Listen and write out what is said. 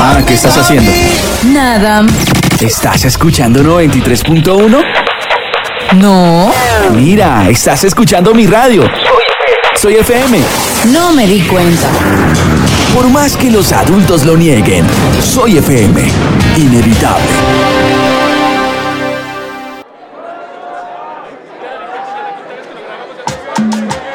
Mamá, ¿qué estás haciendo? Nada. ¿Estás escuchando 93.1? No. Mira, estás escuchando mi radio. Soy FM. No me di cuenta. Por más que los adultos lo nieguen, Soy FM. Inevitable.